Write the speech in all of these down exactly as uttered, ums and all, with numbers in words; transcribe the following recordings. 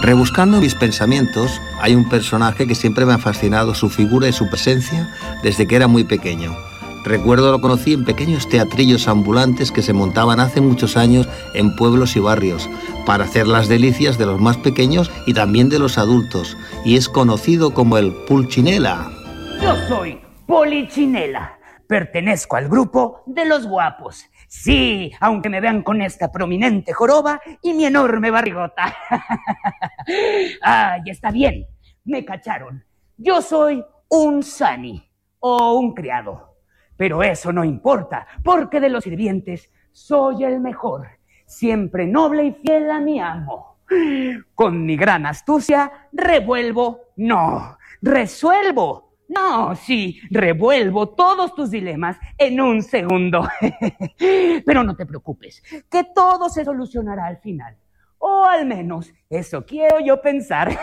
Rebuscando mis pensamientos, hay un personaje que siempre me ha fascinado su figura y su presencia desde que era muy pequeño. Recuerdo lo conocí en pequeños teatrillos ambulantes que se montaban hace muchos años en pueblos y barrios para hacer las delicias de los más pequeños y también de los adultos, y es conocido como el Pulcinella. Yo soy Polichinela, pertenezco al grupo de los guapos. Sí, aunque me vean con esta prominente joroba y mi enorme barrigota. Ay, está bien, me cacharon. Yo soy un sani o un criado. Pero eso no importa, porque de los sirvientes soy el mejor, siempre noble y fiel a mi amo. Con mi gran astucia revuelvo, no, resuelvo. No, sí, revuelvo todos tus dilemas en un segundo. Pero no te preocupes, que todo se solucionará al final. O al menos eso quiero yo pensar.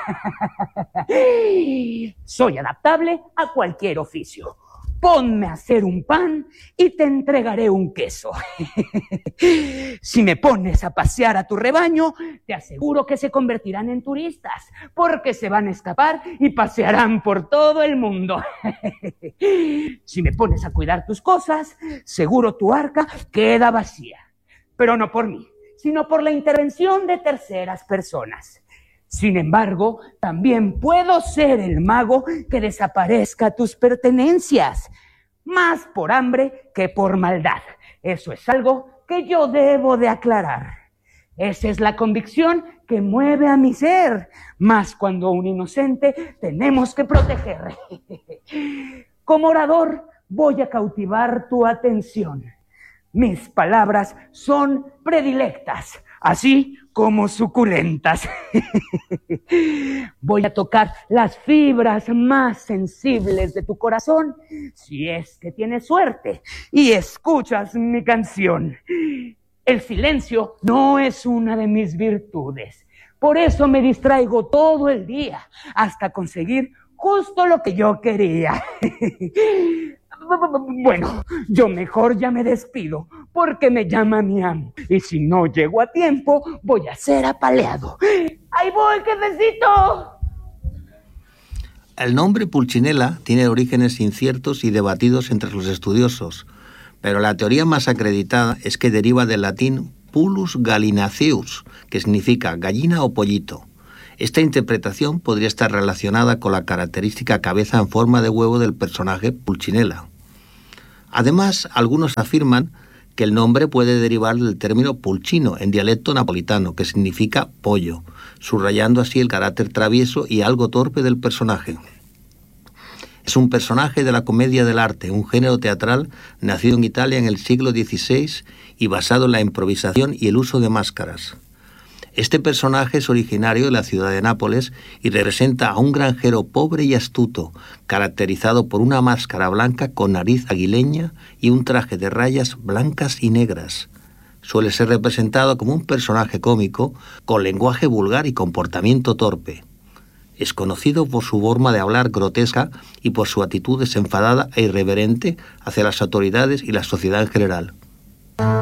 Soy adaptable a cualquier oficio. Ponme a hacer un pan y te entregaré un queso. Si me pones a pasear a tu rebaño, te aseguro que se convertirán en turistas, porque se van a escapar y pasearán por todo el mundo. Si me pones a cuidar tus cosas, seguro tu arca queda vacía. Pero no por mí, sino por la intervención de terceras personas. Sin embargo, también puedo ser el mago que desaparezca tus pertenencias, más por hambre que por maldad. Eso es algo que yo debo de aclarar. Esa es la convicción que mueve a mi ser, más cuando a un inocente tenemos que proteger. Como orador, voy a cautivar tu atención. Mis palabras son predilectas, así como suculentas. Voy a tocar las fibras más sensibles de tu corazón, si es que tienes suerte y escuchas mi canción. El silencio no es una de mis virtudes. Por eso me distraigo todo el día hasta conseguir justo lo que yo quería. Bueno, yo mejor ya me despido porque me llama mi amo. Y si no llego a tiempo, voy a ser apaleado. ¡Ahí voy, jefecito! El nombre Pulcinella tiene orígenes inciertos y debatidos entre los estudiosos, pero la teoría más acreditada es que deriva del latín Pullus gallinaceus, que significa gallina o pollito. Esta interpretación podría estar relacionada con la característica cabeza en forma de huevo del personaje Pulcinella. Además, algunos afirman que el nombre puede derivar del término pulcino en dialecto napolitano, que significa pollo, subrayando así el carácter travieso y algo torpe del personaje. Es un personaje de la comedia del arte, un género teatral nacido en Italia en el siglo dieciséis y basado en la improvisación y el uso de máscaras. Este personaje es originario de la ciudad de Nápoles y representa a un granjero pobre y astuto, caracterizado por una máscara blanca con nariz aguileña y un traje de rayas blancas y negras. Suele ser representado como un personaje cómico, con lenguaje vulgar y comportamiento torpe. Es conocido por su forma de hablar grotesca y por su actitud desenfadada e irreverente hacia las autoridades y la sociedad en general.